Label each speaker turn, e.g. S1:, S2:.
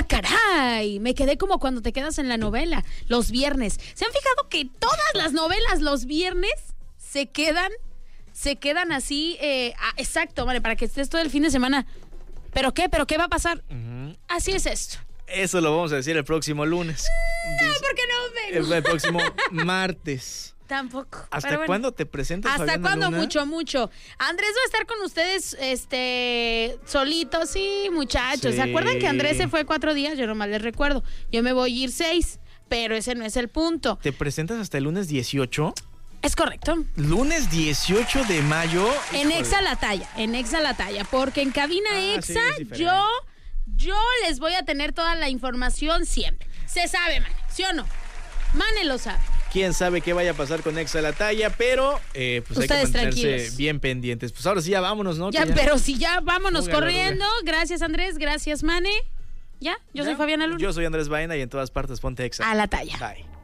S1: caray! Me quedé como cuando te quedas en la novela, los viernes. ¿Se han fijado que todas las novelas los viernes se quedan así? Exacto, vale, para que estés todo el fin de semana. ¿Pero qué? ¿Pero qué va a pasar? Así es esto.
S2: Eso lo vamos a decir el próximo lunes.
S1: No, porque no vengo.
S2: El próximo martes.
S1: Tampoco.
S2: ¿Hasta cuándo te presentas,
S1: ¿Hasta
S2: Fabiana
S1: cuándo?
S2: Luna?
S1: Mucho. Andrés va a estar con ustedes, solito, sí, muchachos.
S2: Sí.
S1: ¿Se acuerdan que Andrés se fue 4 días? Yo nomás les recuerdo. Yo me voy a ir 6, pero ese no es el punto.
S2: ¿Te presentas hasta el lunes 18?
S1: Es correcto.
S2: Lunes 18 de mayo.
S1: En Exa la talla, porque en cabina Exa
S2: sí, es
S1: yo les voy a tener toda la información siempre. Se sabe, Mane, ¿sí o no? Mane lo sabe.
S2: Quién sabe qué vaya a pasar con Exa la talla, pero pues
S1: ustedes
S2: hay que mantenerse
S1: tranquilos,
S2: bien pendientes. Pues ahora sí ya vámonos, ¿no?
S1: Pero si ya vámonos
S2: Fuga,
S1: corriendo. Gracias, Andrés, gracias, Mane. Yo soy Fabiana Luna.
S2: Yo soy Andrés Baena y en todas partes ponte Exa.
S1: A la talla.
S2: Bye.